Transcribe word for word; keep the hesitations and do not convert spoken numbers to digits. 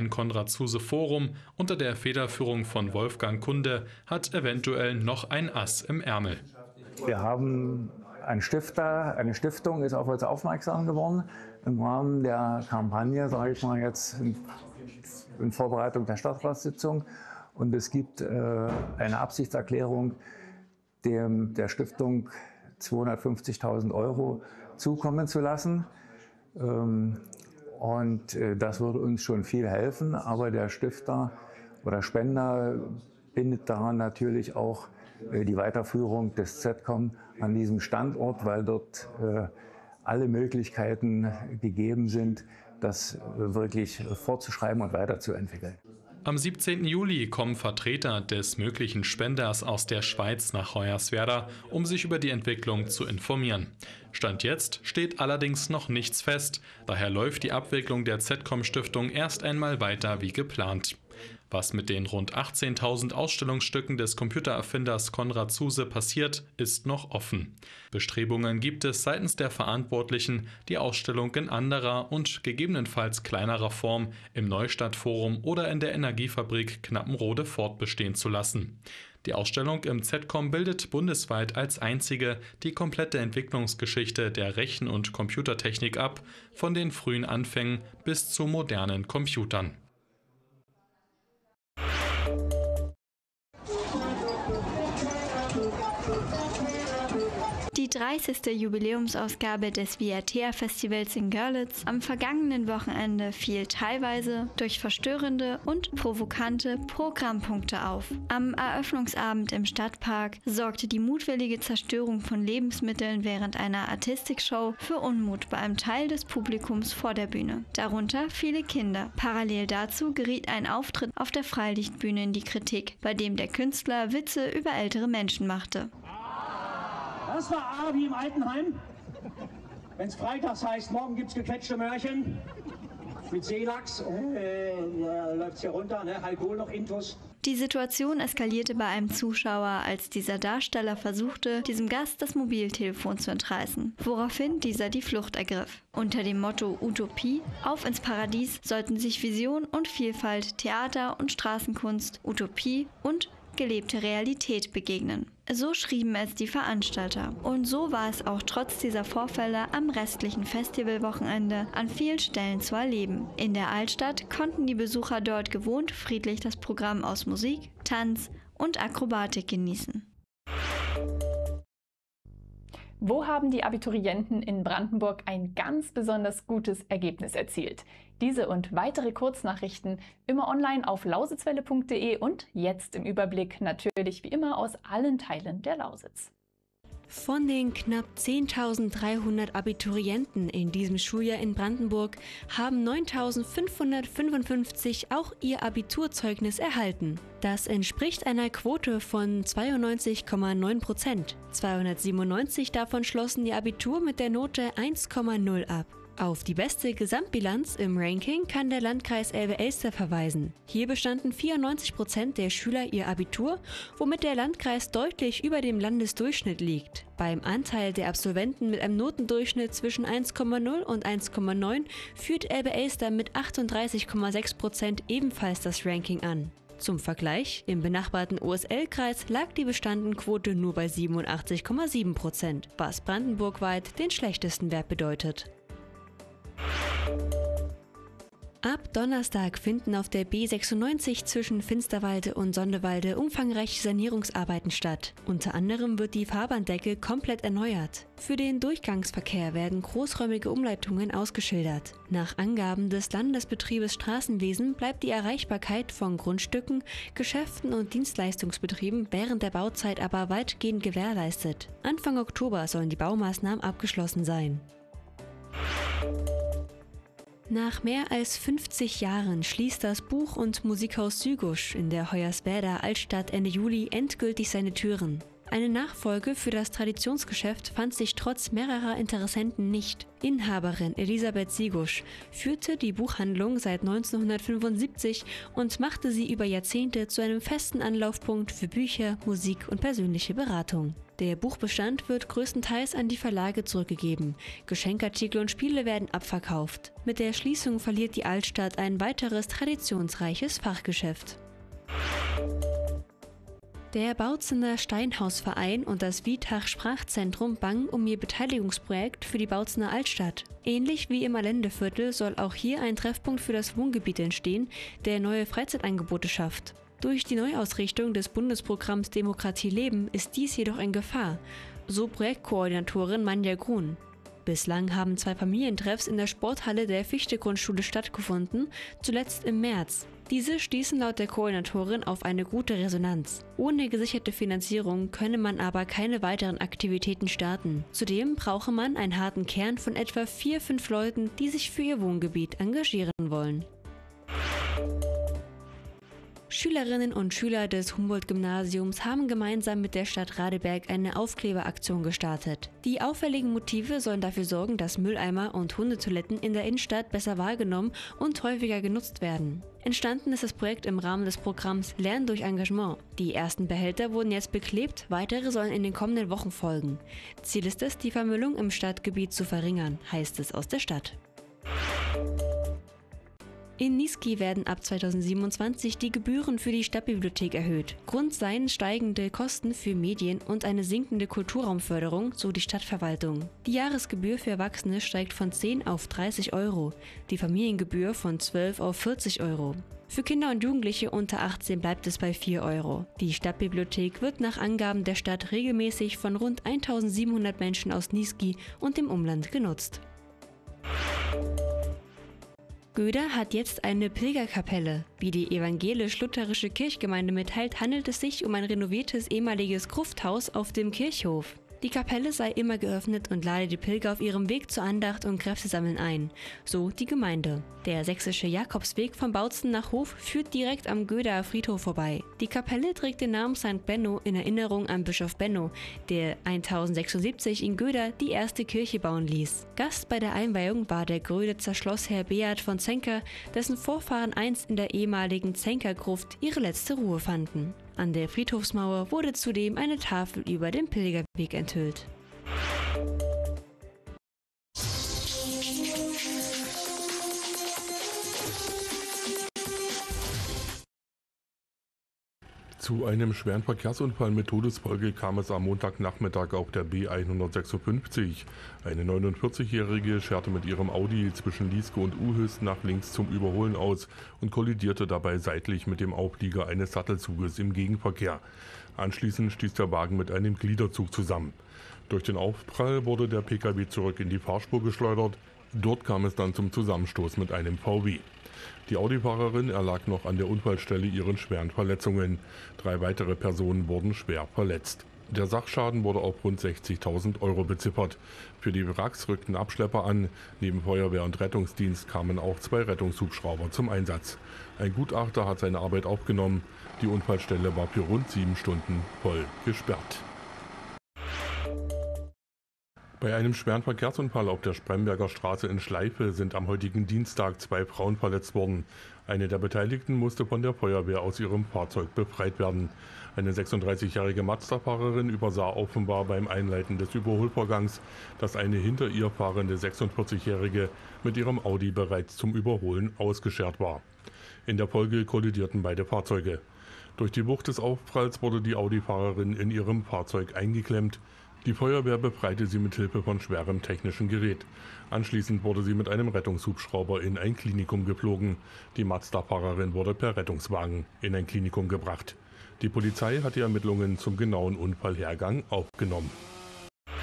Wolfgang-Konrad-Zuse-Forum unter der Federführung von Wolfgang Kunde hat eventuell noch ein Ass im Ärmel. Wir haben einen Stifter, eine Stiftung ist auf uns aufmerksam geworden im Rahmen der Kampagne, sage ich mal jetzt in, in Vorbereitung der Stadtratssitzung. Und es gibt äh, eine Absichtserklärung, dem, der Stiftung zweihundertfünfzigtausend Euro zukommen zu lassen. Ähm, und äh, das würde uns schon viel helfen, aber der Stifter oder Spender bindet daran natürlich auch äh, die Weiterführung des Z C O M an diesem Standort, weil dort äh, alle Möglichkeiten gegeben sind, das äh, wirklich fortzuschreiben und weiterzuentwickeln. Am siebzehnten Juli kommen Vertreter des möglichen Spenders aus der Schweiz nach Hoyerswerda, um sich über die Entwicklung zu informieren. Stand jetzt steht allerdings noch nichts fest, daher läuft die Abwicklung der Z C O M-Stiftung erst einmal weiter wie geplant. Was mit den rund achtzehntausend Ausstellungsstücken des Computererfinders Konrad Zuse passiert, ist noch offen. Bestrebungen gibt es seitens der Verantwortlichen, die Ausstellung in anderer und gegebenenfalls kleinerer Form im Neustadtforum oder in der Energiefabrik Knappenrode fortbestehen zu lassen. Die Ausstellung im Z C O M bildet bundesweit als einzige die komplette Entwicklungsgeschichte der Rechen- und Computertechnik ab, von den frühen Anfängen bis zu modernen Computern. Die dreißigste Jubiläumsausgabe des Viatea-Festivals in Görlitz am vergangenen Wochenende fiel teilweise durch verstörende und provokante Programmpunkte auf. Am Eröffnungsabend im Stadtpark sorgte die mutwillige Zerstörung von Lebensmitteln während einer Artistikshow für Unmut bei einem Teil des Publikums vor der Bühne, darunter viele Kinder. Parallel dazu geriet ein Auftritt auf der Freilichtbühne in die Kritik, bei dem der Künstler Witze über ältere Menschen machte. Das war A wie im Altenheim. Wenn es freitags heißt, morgen gibt es gequetschte Möhrchen mit Seelachs, äh, äh, läuft es hier runter, ne? Alkohol noch intus. Die Situation eskalierte bei einem Zuschauer, als dieser Darsteller versuchte, diesem Gast das Mobiltelefon zu entreißen, woraufhin dieser die Flucht ergriff. Unter dem Motto Utopie, auf ins Paradies sollten sich Vision und Vielfalt, Theater und Straßenkunst, Utopie und gelebte Realität begegnen. So schrieben es die Veranstalter. Und so war es auch trotz dieser Vorfälle am restlichen Festivalwochenende an vielen Stellen zu erleben. In der Altstadt konnten die Besucher dort gewohnt friedlich das Programm aus Musik, Tanz und Akrobatik genießen. Wo haben die Abiturienten in Brandenburg ein ganz besonders gutes Ergebnis erzielt? Diese und weitere Kurznachrichten immer online auf lausitzwelle punkt de und jetzt im Überblick natürlich wie immer aus allen Teilen der Lausitz. Von den knapp zehntausenddreihundert Abiturienten in diesem Schuljahr in Brandenburg haben neuntausendfünfhundertfünfundfünfzig auch ihr Abiturzeugnis erhalten. Das entspricht einer Quote von zweiundneunzig Komma neun Prozent. zweihundertsiebenundneunzig davon schlossen ihr Abitur mit der Note eins Komma null ab. Auf die beste Gesamtbilanz im Ranking kann der Landkreis Elbe-Elster verweisen. Hier bestanden vierundneunzig Prozent der Schüler ihr Abitur, womit der Landkreis deutlich über dem Landesdurchschnitt liegt. Beim Anteil der Absolventen mit einem Notendurchschnitt zwischen eins Komma null und eins Komma neun führt Elbe-Elster mit achtunddreißig Komma sechs Prozent ebenfalls das Ranking an. Zum Vergleich, im benachbarten O S L-Kreis lag die Bestandenquote nur bei siebenundachtzig Komma sieben Prozent, was brandenburgweit den schlechtesten Wert bedeutet. Ab Donnerstag finden auf der B sechsundneunzig zwischen Finsterwalde und Sondewalde umfangreiche Sanierungsarbeiten statt. Unter anderem wird die Fahrbahndecke komplett erneuert. Für den Durchgangsverkehr werden großräumige Umleitungen ausgeschildert. Nach Angaben des Landesbetriebes Straßenwesen bleibt die Erreichbarkeit von Grundstücken, Geschäften und Dienstleistungsbetrieben während der Bauzeit aber weitgehend gewährleistet. Anfang Oktober sollen die Baumaßnahmen abgeschlossen sein. Nach mehr als fünfzig Jahren schließt das Buch- und Musikhaus Sügusch in der Hoyerswerda Altstadt Ende Juli endgültig seine Türen. Eine Nachfolge für das Traditionsgeschäft fand sich trotz mehrerer Interessenten nicht. Inhaberin Elisabeth Sigusch führte die Buchhandlung seit neunzehnhundertfünfundsiebzig und machte sie über Jahrzehnte zu einem festen Anlaufpunkt für Bücher, Musik und persönliche Beratung. Der Buchbestand wird größtenteils an die Verlage zurückgegeben. Geschenkartikel und Spiele werden abverkauft. Mit der Schließung verliert die Altstadt ein weiteres traditionsreiches Fachgeschäft. Der Bautzener Steinhausverein und das Vietach Sprachzentrum bangen um ihr Beteiligungsprojekt für die Bautzener Altstadt. Ähnlich wie im Allendeviertel soll auch hier ein Treffpunkt für das Wohngebiet entstehen, der neue Freizeitangebote schafft. Durch die Neuausrichtung des Bundesprogramms Demokratie leben ist dies jedoch in Gefahr, so Projektkoordinatorin Manja Grun. Bislang haben zwei Familientreffs in der Sporthalle der Fichte-Grundschule stattgefunden, zuletzt im März. Diese stießen laut der Koordinatorin auf eine gute Resonanz. Ohne gesicherte Finanzierung könne man aber keine weiteren Aktivitäten starten. Zudem brauche man einen harten Kern von etwa vier, fünf Leuten, die sich für ihr Wohngebiet engagieren wollen. Schülerinnen und Schüler des Humboldt-Gymnasiums haben gemeinsam mit der Stadt Radeberg eine Aufkleberaktion gestartet. Die auffälligen Motive sollen dafür sorgen, dass Mülleimer und Hundetoiletten in der Innenstadt besser wahrgenommen und häufiger genutzt werden. Entstanden ist das Projekt im Rahmen des Programms Lernen durch Engagement. Die ersten Behälter wurden jetzt beklebt, weitere sollen in den kommenden Wochen folgen. Ziel ist es, die Vermüllung im Stadtgebiet zu verringern, heißt es aus der Stadt. In Niesky werden ab zweitausendsiebenundzwanzig die Gebühren für die Stadtbibliothek erhöht. Grund seien steigende Kosten für Medien und eine sinkende Kulturraumförderung, so die Stadtverwaltung. Die Jahresgebühr für Erwachsene steigt von zehn auf dreißig Euro, die Familiengebühr von zwölf auf vierzig Euro. Für Kinder und Jugendliche unter achtzehn bleibt es bei vier Euro. Die Stadtbibliothek wird nach Angaben der Stadt regelmäßig von rund eintausendsiebenhundert Menschen aus Niesky und dem Umland genutzt. Göder hat jetzt eine Pilgerkapelle. Wie die evangelisch-lutherische Kirchgemeinde mitteilt, handelt es sich um ein renoviertes ehemaliges Grufthaus auf dem Kirchhof. Die Kapelle sei immer geöffnet und lade die Pilger auf ihrem Weg zur Andacht und Kräftesammeln ein, so die Gemeinde. Der sächsische Jakobsweg von Bautzen nach Hof führt direkt am Göder Friedhof vorbei. Die Kapelle trägt den Namen Sankt Benno in Erinnerung an Bischof Benno, der tausendsechsundsiebzig in Göder die erste Kirche bauen ließ. Gast bei der Einweihung war der Gröditzer Schlossherr Beat von Zenker, dessen Vorfahren einst in der ehemaligen Zenkergruft ihre letzte Ruhe fanden. An der Friedhofsmauer wurde zudem eine Tafel über den Pilgerweg enthüllt. Zu einem schweren Verkehrsunfall mit Todesfolge kam es am Montagnachmittag auf der B hundertsechsundfünfzig. Eine neunundvierzigjährige scherte mit ihrem Audi zwischen Lieske und Uhüs nach links zum Überholen aus und kollidierte dabei seitlich mit dem Auflieger eines Sattelzuges im Gegenverkehr. Anschließend stieß der Wagen mit einem Gliederzug zusammen. Durch den Aufprall wurde der Pkw zurück in die Fahrspur geschleudert. Dort kam es dann zum Zusammenstoß mit einem V W. Die Audi-Fahrerin erlag noch an der Unfallstelle ihren schweren Verletzungen. Drei weitere Personen wurden schwer verletzt. Der Sachschaden wurde auf rund sechzigtausend Euro beziffert. Für die Wracks rückten Abschlepper an. Neben Feuerwehr und Rettungsdienst kamen auch zwei Rettungshubschrauber zum Einsatz. Ein Gutachter hat seine Arbeit aufgenommen. Die Unfallstelle war für rund sieben Stunden voll gesperrt. Bei einem schweren Verkehrsunfall auf der Spremberger Straße in Schleife sind am heutigen Dienstag zwei Frauen verletzt worden. Eine der Beteiligten musste von der Feuerwehr aus ihrem Fahrzeug befreit werden. Eine sechsunddreißigjährige Mazda-Fahrerin übersah offenbar beim Einleiten des Überholvorgangs, dass eine hinter ihr fahrende sechsundvierzigjährige mit ihrem Audi bereits zum Überholen ausgeschert war. In der Folge kollidierten beide Fahrzeuge. Durch die Wucht des Aufpralls wurde die Audi-Fahrerin in ihrem Fahrzeug eingeklemmt. Die Feuerwehr befreite sie mit Hilfe von schwerem technischen Gerät. Anschließend wurde sie mit einem Rettungshubschrauber in ein Klinikum geflogen. Die Mazda-Fahrerin wurde per Rettungswagen in ein Klinikum gebracht. Die Polizei hat die Ermittlungen zum genauen Unfallhergang aufgenommen.